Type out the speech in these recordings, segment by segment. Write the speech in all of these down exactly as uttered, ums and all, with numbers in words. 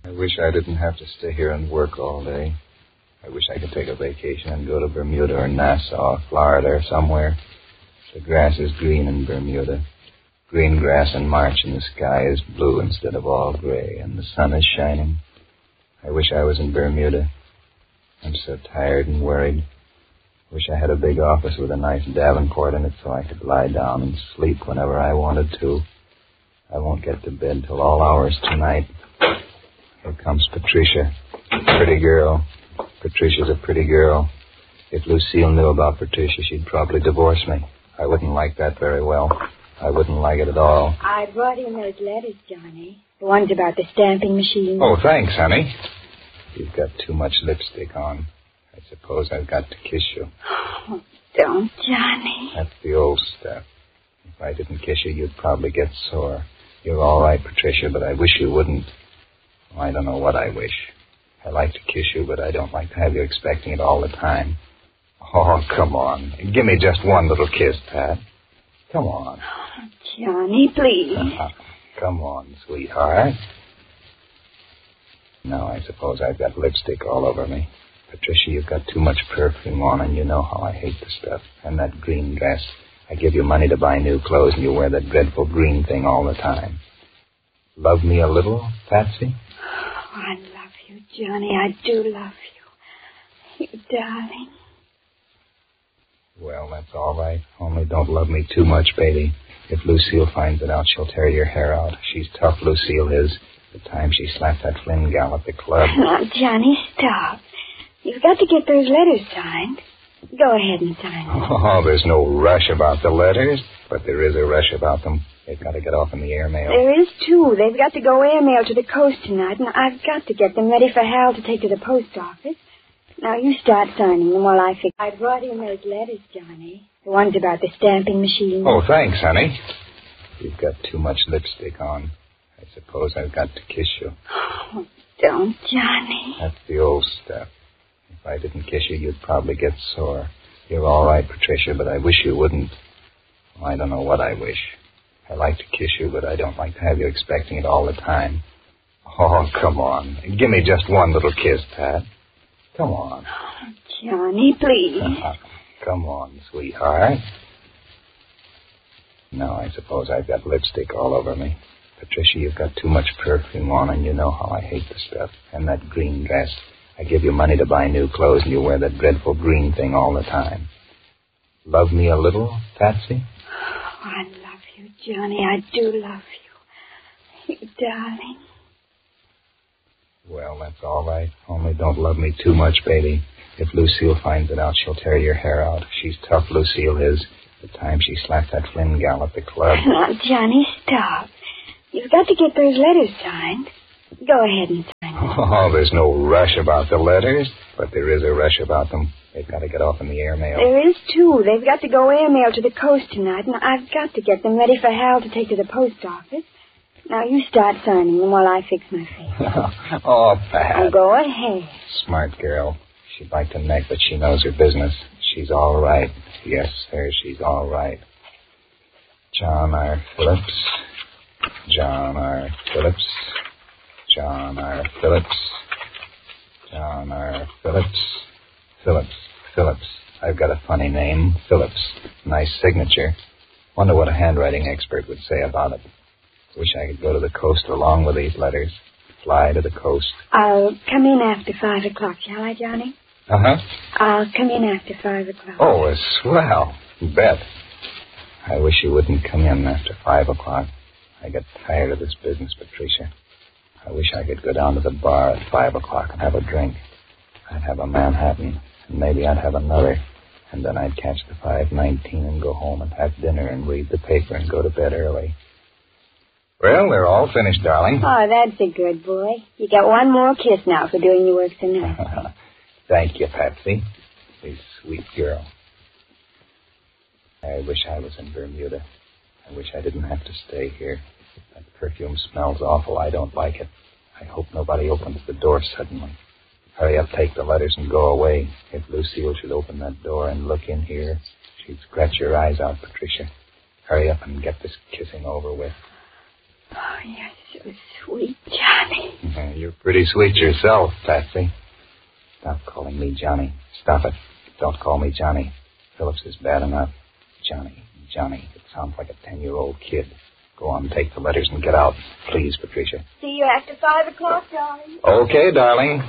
I wish I didn't have to stay here and work all day. I wish I could take a vacation and go to Bermuda or Nassau or Florida or somewhere. The grass is green in Bermuda. Green grass in March, and the sky is blue instead of all gray, and the sun is shining. I wish I was in Bermuda. I'm so tired and worried. Wish I had a big office with a nice Davenport in it so I could lie down and sleep whenever I wanted to. I won't get to bed till all hours tonight. Here comes Patricia, pretty girl. Patricia's a pretty girl. If Lucille knew about Patricia, she'd probably divorce me. I wouldn't like that very well. I wouldn't like it at all. I brought in those letters, Johnny. The ones about the stamping machine. Oh, thanks, honey. You've got too much lipstick on. I suppose I've got to kiss you. Oh, don't, Johnny. That's the old stuff. If I didn't kiss you, you'd probably get sore. You're all right, Patricia, but I wish you wouldn't. Oh, I don't know what I wish. I like to kiss you, but I don't like to have you expecting it all the time. Oh, come on. Give me just one little kiss, Pat. Come on. Oh, Johnny, please. Come on, sweetheart. Now I suppose I've got lipstick all over me. Patricia, you've got too much perfume on, and you know how I hate the stuff. And that green dress. I give you money to buy new clothes, and you wear that dreadful green thing all the time. Love me a little, Patsy? Oh, I love you, Johnny. I do love you. You darling. Well, that's all right. Only don't love me too much, baby. If Lucille finds it out, she'll tear your hair out. She's tough, Lucille is. The time she slapped that Flynn gal at the club. Now, Johnny, stop. You've got to get those letters signed. Go ahead and sign them. Oh, there's no rush about the letters, but there is a rush about them. They've got to get off in the airmail. There is, too. They've got to go airmail to the coast tonight, and I've got to get them ready for Hal to take to the post office. Now, you start signing them while I fix. I brought in those letters, Johnny. The ones about the stamping machine. Oh, thanks, honey. You've got too much lipstick on. I suppose I've got to kiss you. Oh, don't, Johnny. That's the old stuff. If I didn't kiss you, you'd probably get sore. You're all right, Patricia, but I wish you wouldn't. Oh, I don't know what I wish. I like to kiss you, but I don't like to have you expecting it all the time. Oh, come on. Give me just one little kiss, Pat. Come on. Oh, Johnny, please. Come on, sweetheart. Now I suppose I've got lipstick all over me. Patricia, you've got too much perfume on, and you know how I hate the stuff. And that green dress. I give you money to buy new clothes, and you wear that dreadful green thing all the time. Love me a little, Patsy? Oh, I love you, Johnny. I do love you. You darling. Well, that's all right. Only don't love me too much, baby. If Lucille finds it out, she'll tear your hair out. She's tough, Lucille is. The time she slapped that Flynn gal at the club. Now, Johnny, stop. You've got to get those letters signed. Go ahead and sign them. Oh, there's no rush about the letters, but there is a rush about them. They've got to get off in the airmail. There is, too. They've got to go airmail to the coast tonight, and I've got to get them ready for Hal to take to the post office. Now, you start signing them while I fix my face. Oh, Pat. Oh, go ahead. Smart girl. She'd like to neck, but she knows her business. She's all right. Yes, sir, she's all right. John R. Phillips. John R. Phillips. John R. Phillips. John R. Phillips. Phillips. Phillips. I've got a funny name. Phillips. Nice signature. Wonder what a handwriting expert would say about it. Wish I could go to the coast along with these letters. Fly to the coast. I'll come in after five o'clock, shall I, Johnny? Uh-huh. I'll come in after five o'clock. Oh, a swell. You bet. I wish you wouldn't come in after five o'clock. I get tired of this business, Patricia. I wish I could go down to the bar at five o'clock and have a drink. I'd have a Manhattan, and maybe I'd have another. And then I'd catch the five nineteen and go home and have dinner and read the paper and go to bed early. Well, they're all finished, darling. Oh, that's a good boy. You got one more kiss now for doing your work so nicely. Thank you, Patsy. You sweet girl. I wish I was in Bermuda. I wish I didn't have to stay here. That perfume smells awful. I don't like it. I hope nobody opens the door suddenly. Hurry up, take the letters, and go away. If Lucille should open that door and look in here, she'd scratch your eyes out, Patricia. Hurry up and get this kissing over with. Oh, you're so sweet, Johnny. You're You're pretty sweet yourself, Patsy. Stop calling me Johnny. Stop it. Don't call me Johnny. Phillips is bad enough. Johnny, Johnny. It sounds like a ten-year-old kid. Go on, take the letters and get out. Please, Patricia. See you after five o'clock, darling. Okay, darling.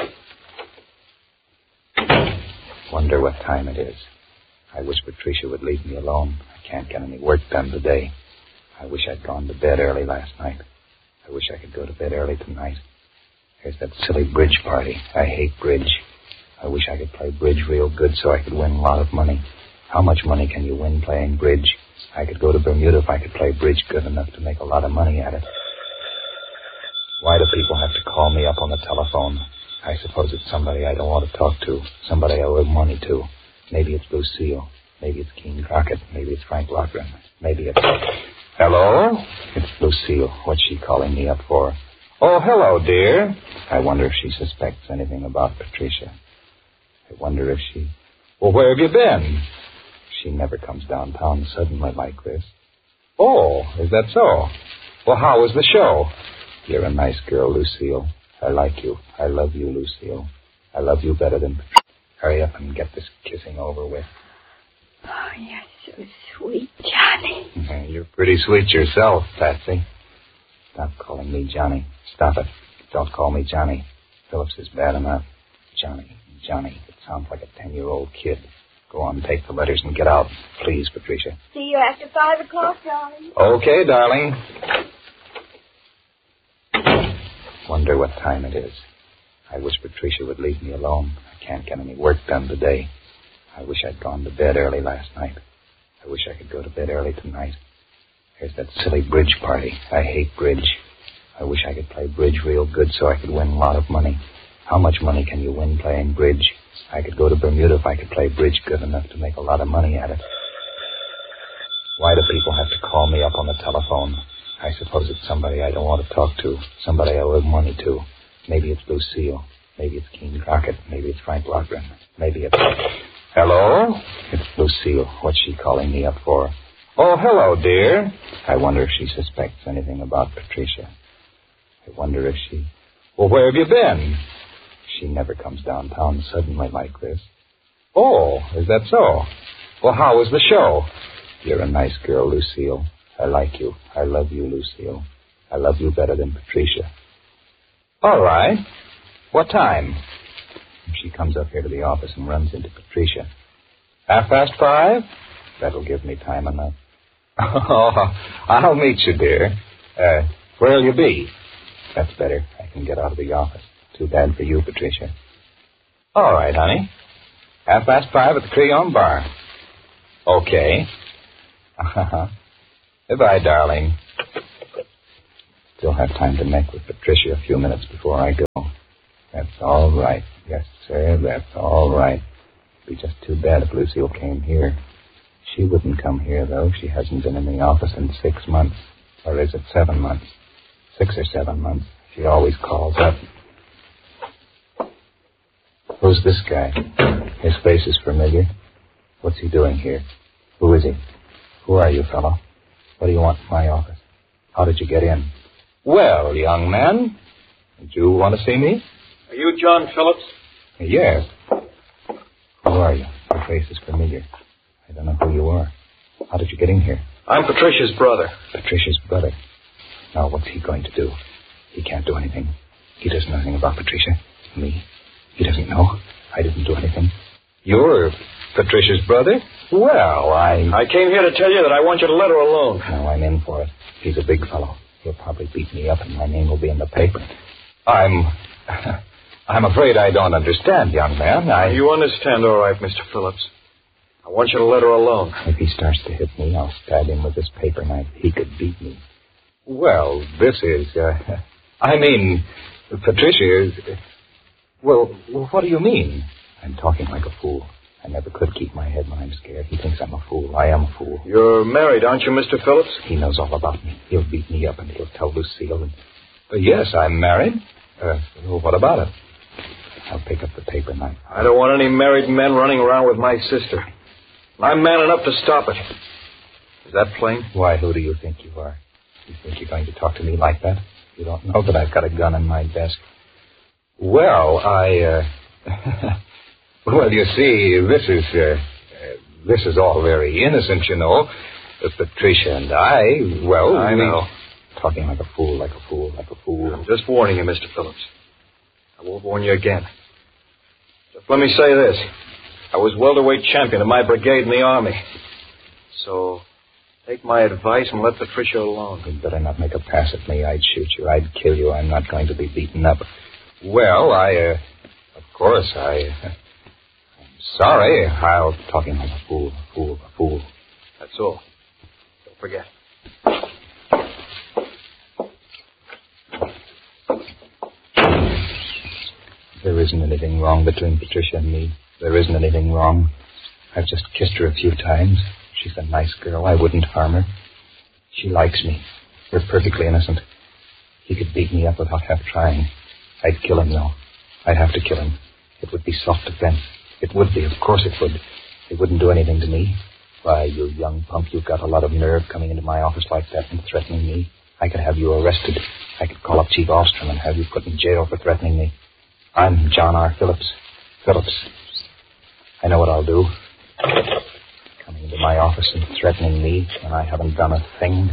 Wonder what time it is. I wish Patricia would leave me alone. I can't get any work done today. I wish I'd gone to bed early last night. I wish I could go to bed early tonight. There's that silly bridge party. I hate bridge. I wish I could play bridge real good so I could win a lot of money. How much money can you win playing bridge? I could go to Bermuda if I could play bridge good enough to make a lot of money at it. Why do people have to call me up on the telephone? I suppose it's somebody I don't want to talk to, somebody I owe money to. Maybe it's Lucille. Maybe it's Keene Crockett. Maybe it's Frank Loughran. Maybe it's... Hello? It's Lucille. What's she calling me up for? Oh, hello, dear. I wonder if she suspects anything about Patricia. I wonder if she... Well, where have you been? She never comes downtown suddenly like this. Oh, is that so? Well, how was the show? You're a nice girl, Lucille. I like you. I love you, Lucille. I love you better than Patricia. Hurry up and get this kissing over with. Oh, you're so sweet, Johnny. You're pretty sweet yourself, Patsy. Stop calling me Johnny. Stop it. Don't call me Johnny. Phillips is bad enough. Johnny, Johnny. It sounds like a ten-year-old kid. Go on, take the letters and get out. Please, Patricia. See you after five o'clock, darling. Okay, darling. Wonder what time it is. I wish Patricia would leave me alone. I can't get any work done today. I wish I'd gone to bed early last night. I wish I could go to bed early tonight. There's that silly bridge party. I hate bridge. I wish I could play bridge real good so I could win a lot of money. How much money can you win playing bridge? I could go to Bermuda if I could play bridge good enough to make a lot of money at it. Why do people have to call me up on the telephone? I suppose it's somebody I don't want to talk to, somebody I owe money to. Maybe it's Lucille. Maybe it's Keene Crockett. Maybe it's Frank Loughran. Maybe it's... Hello? It's Lucille. What's she calling me up for? Oh, hello, dear. I wonder if she suspects anything about Patricia. I wonder if she... Well, where have you been? She never comes downtown suddenly like this. Oh, is that so? Well, how was the show? You're a nice girl, Lucille. I like you. I love you, Lucille. I love you better than Patricia. All right. What time? She comes up here to the office and runs into Patricia. Half past five? That'll give me time enough. Oh, I'll meet you, dear. Uh, where'll you be? That's better. I can get out of the office. Too bad for you, Patricia. All right, honey. Half past five at the Creole Bar. Okay. Uh-huh. Goodbye, darling. Still have time to neck with Patricia a few minutes before I go. That's all right. Yes, sir, that's all right. It'd be just too bad if Lucille came here. She wouldn't come here, though. She hasn't been in the office in six months. Or is it seven months? Six or seven months. She always calls up. Who's this guy? His face is familiar. What's he doing here? Who is he? Who are you, fellow? What do you want in my office? How did you get in? Well, young man, did you want to see me? Are you John Phillips? Yes. Who are you? Your face is familiar. I don't know who you are. How did you get in here? I'm Patricia's brother. Patricia's brother. Now, what's he going to do? He can't do anything. He does nothing about Patricia. Me. He doesn't know. I didn't do anything. You're Patricia's brother? Well, I... I came here to tell you that I want you to let her alone. No, I'm in for it. He's a big fellow. He'll probably beat me up and my name will be in the paper. I'm... I'm afraid I don't understand, young man. I... You understand all right, Mister Phillips. I want you to let her alone. If he starts to hit me, I'll stab him with this paper knife. He could beat me. Well, this is... Uh, I mean, Patricia is... Well, what do you mean? I'm talking like a fool. I never could keep my head when I'm scared. He thinks I'm a fool. I am a fool. You're married, aren't you, Mister Phillips? He knows all about me. He'll beat me up and he'll tell Lucille. And... Uh, yes, I'm married. Uh, well, what about it? I'll pick up the paper knife. I don't want any married men running around with my sister. I'm man enough to stop it. Is that plain? Why, who do you think you are? You think you're going to talk to me like that? You don't know that I've got a gun in my desk. Well, I, uh... well, you see, this is, uh, uh... This is all very innocent, you know. Uh, Patricia and I, well... I we... know. Talking like a fool, like a fool, like a fool. I'm just warning you, Mister Phillips. I won't warn you again. Just let me say this. I was welterweight champion of my brigade in the Army. So, take my advice and let Patricia alone. You'd better not make a pass at me. I'd shoot you. I'd kill you. I'm not going to be beaten up. Well, I, uh, of course, I, uh, I'm sorry. I'll talking like a fool, a fool, a fool. That's all. Don't forget. There isn't anything wrong between Patricia and me. There isn't anything wrong. I've just kissed her a few times. She's a nice girl. I wouldn't harm her. She likes me. We're perfectly innocent. He could beat me up without half trying. I'd kill him, though. I'd have to kill him. It would be self-defense. It would be. Of course it would. It wouldn't do anything to me. Why, you young punk, you've got a lot of nerve coming into my office like that and threatening me. I could have you arrested. I could call up Chief Ostrom and have you put in jail for threatening me. I'm John R. Phillips. Phillips. I know what I'll do. Coming into my office and threatening me when I haven't done a thing.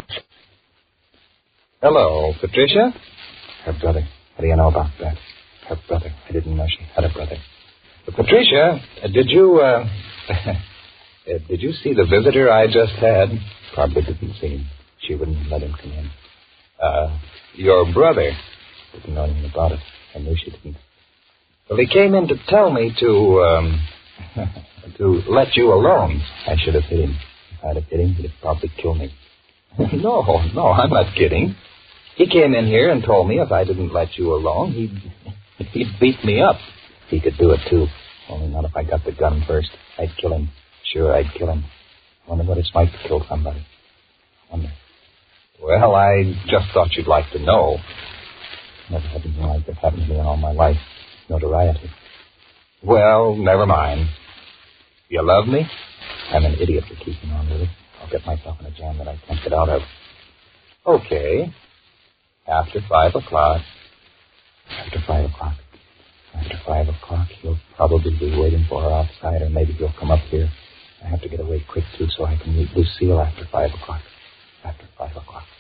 Hello, Patricia? Her brother. What do you know about that? Her brother. I didn't know she had a brother. But Patricia, uh, did you, uh... uh, did you see the visitor I just had? Probably didn't see him. She wouldn't let him come in. Uh, your brother. Didn't know anything about it. I knew she didn't. Well, he came in to tell me to, um, to let you alone. I should have hit him. If I'd have hit him, he'd have probably killed me. no, no, I'm not kidding. He came in here and told me if I didn't let you alone, he'd, he'd beat me up. He could do it, too. Only not if I got the gun first. I'd kill him. Sure, I'd kill him. I wonder what it's like to kill somebody. I wonder. Well, I just thought you'd like to know. Never had anything like this happen to me in all my life. Notoriety. Well, never mind. You love me? I'm an idiot for keeping on with it. I'll get myself in a jam that I can't get out of. Okay. After five o'clock. After five o'clock. After five o'clock, he'll probably be waiting for her outside, or maybe he'll come up here. I have to get away quick, too, so I can meet Lucille after five o'clock. After five o'clock.